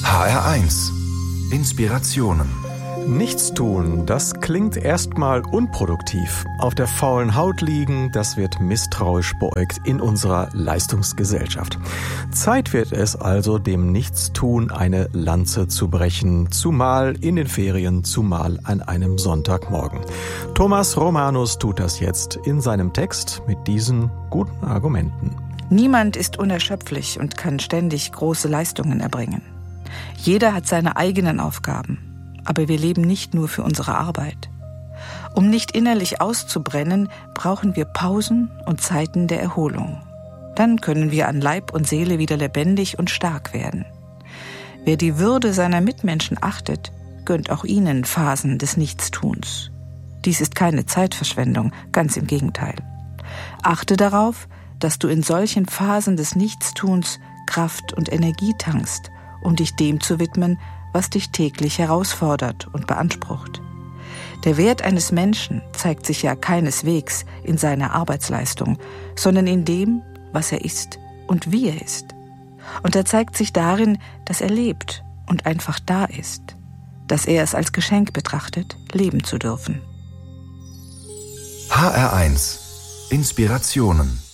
HR1 Inspirationen. Nichtstun, das klingt erstmal unproduktiv. Auf der faulen Haut liegen, das wird misstrauisch beäugt in unserer Leistungsgesellschaft. Zeit wird es also, dem Nichtstun eine Lanze zu brechen, zumal in den Ferien, zumal an einem Sonntagmorgen. Thomas Romanus tut das jetzt in seinem Text mit diesen guten Argumenten. Niemand ist unerschöpflich und kann ständig große Leistungen erbringen. Jeder hat seine eigenen Aufgaben. Aber wir leben nicht nur für unsere Arbeit. Um nicht innerlich auszubrennen, brauchen wir Pausen und Zeiten der Erholung. Dann können wir an Leib und Seele wieder lebendig und stark werden. Wer die Würde seiner Mitmenschen achtet, gönnt auch ihnen Phasen des Nichtstuns. Dies ist keine Zeitverschwendung, ganz im Gegenteil. Achte darauf, dass du in solchen Phasen des Nichtstuns Kraft und Energie tankst, um dich dem zu widmen, was dich täglich herausfordert und beansprucht. Der Wert eines Menschen zeigt sich ja keineswegs in seiner Arbeitsleistung, sondern in dem, was er ist und wie er ist. Und er zeigt sich darin, dass er lebt und einfach da ist, dass er es als Geschenk betrachtet, leben zu dürfen. HR1 Inspirationen.